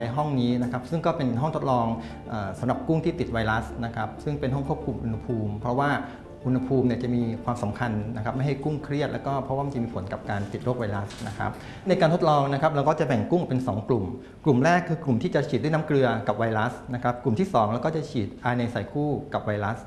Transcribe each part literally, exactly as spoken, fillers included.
ในห้องนี้นะครับซึ่งก็เป็นห้องทดลองสำหรับกุ้งที่ติดไวรัสนะครับซึ่งเป็นห้องควบคุมอุณหภูมิเพราะว่าอุณหภูมิเนี่ยจะมีความสำคัญนะครับไม่ให้กุ้งเครียดแล้วก็เพราะว่ามันจะมีผลกับการติดโรคไวรัสนะครับในการทดลองนะครับเราก็จะแบ่งกุ้งเป็นสองกลุ่มกลุ่มแรกคือกลุ่มที่จะฉีดด้วยน้ำเกลือกับไวรัสนะครับกลุ่มที่สองแล้วก็จะฉีด อาร์ เอ็น เอ ใส่คู่กับไวรัส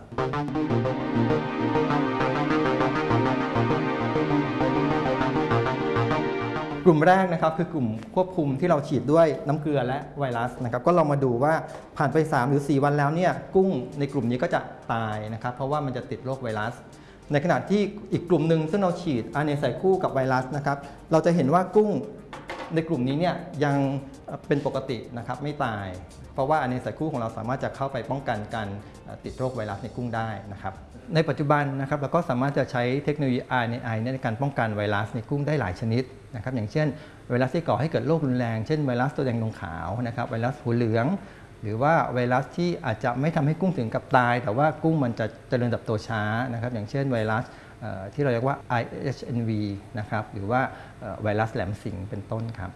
กลุ่มแรกนะครับคือกลุ่มควบคุมที่เราฉีดด้วยน้ำเกลือและไวรัสนะครับก็ลองมาดูว่าผ่านไปสามหรือสี่วันแล้วเนี่ยกุ้งในกลุ่มนี้ก็จะตายนะครับเพราะว่ามันจะติดโรคไวรัสในขณะที่อีกกลุ่มหนึ่งซึ่งเราฉีด อาร์ เอ็น เอ ใส่คู่กับไวรัสนะครับเราจะเห็นว่ากุ้งในกลุ่มนี้เนี่ยยังเป็นปกตินะครับไม่ตายเพราะว่า อาร์ เอ็น เอ ใส่คู่ของเราสามารถจะเข้าไปป้องกันการติดโรคไวรัสในกุ้งได้นะครับในปัจจุบันนะครับเราก็สามารถจะใช้เทคโนโลยี อาร์ เอ็น เอ ในการป้องกันไวรัสในกุ้งได้หลายชนิดนะครับอย่างเช่นไวรัสที่ก่อให้เกิดโรครุนแรงเช่นไวรัสตัวแดงนงขาวนะครับไวรัสหัวเหลืองหรือว่าไวรัสที่อาจจะไม่ทำให้กุ้งถึงกับตายแต่ว่ากุ้งมันจะเจริญเติบโตช้านะครับอย่างเช่นไวรัสที่เราเรียกว่า ไอ เอช เอ็น วี นะครับหรือว่าไวรัสแหลมสิงห์เป็นต้นครับ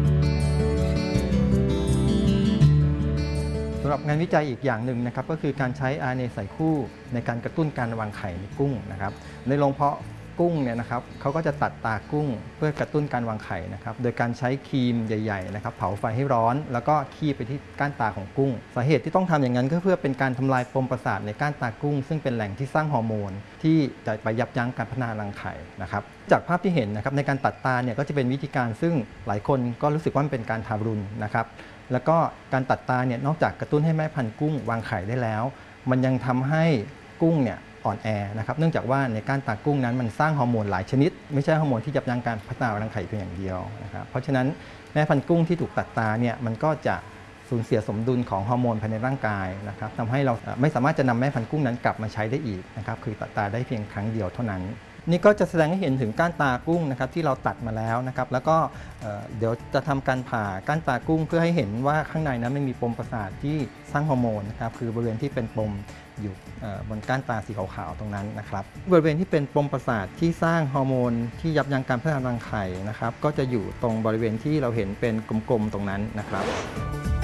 สำหรับงานวิจัยอีกอย่างหนึ่งนะครับก็คือการใช้ อาร์ เอ็น เอ ใส่คู่ในการกระตุ้นการวางไข่ในกุ้งนะครับในโรงเพาะกุ้งเนี่ยนะครับเขาก็จะตัดตากุ้งเพื่อกระตุ้นการวางไข่นะครับโดยการใช้ครีมใหญ่ๆนะครับเผาไฟให้ร้อนแล้วก็คีบไปที่ก้านตาของกุ้งสาเหตุที่ต้องทำอย่างนั้นก็เพื่อเป็นการทำลายปมประสาทในก้านตากุ้งซึ่งเป็นแหล่งที่สร้างฮอร์โมนที่จะไปยับยั้งการพัฒนารังไข่นะครับจากภาพที่เห็นนะครับในการตัดตาเนี่ยก็จะเป็นวิธีการซึ่งหลายคนก็รู้สึกว่ามันเป็นการทารุณนะครับแล้วก็การตัดตาเนี่ยนอกจากกระตุ้นให้แม่พันธุ์กุ้งวางไข่ได้แล้วมันยังทำให้กุ้งเนี่ยอ่อนแอนะครับเนื่องจากว่าในก้านตากุ้งนั้นมันสร้างฮอร์โมนหลายชนิดไม่ใช่ฮอร์โมนที่ยับยั้งการพัฒนารังไข่เพียงอย่างเดียวนะครับเพราะฉะนั้นแม่พันธุ์กุ้งที่ถูกตัดตาเนี่ยมันก็จะสูญเสียสมดุลของฮอร์โมนภายในร่างกายนะครับทำให้เราไม่สามารถจะนำแม่พันธุ์กุ้งนั้นกลับมาใช้ได้อีกนะครับคือตัดตาได้เพียงครั้งเดียวเท่านั้นนี่ก็จะแสดงให้เห็นถึงก้านตากุ้งนะครับที่เราตัดมาแล้วนะครับแล้วก็เดี๋ยวจะทำการผ่าก้านตากุ้งเพื่อให้เห็นว่าข้างในนั้นไม่มีปมประสาทที่สร้างฮอร์โมนนะครับคือบริเวณที่เป็นปมอยู่บนก้านตาสีขาวๆตรงนั้นนะครับบริเวณที่เป็นปมประสาทที่สร้างฮอร์โมนที่ยับยั้งการพัฒนารังไข่นะครับก็จะอยู่ตรงบริเวณที่เราเห็นเป็นกลมๆตรงนั้นนะครับ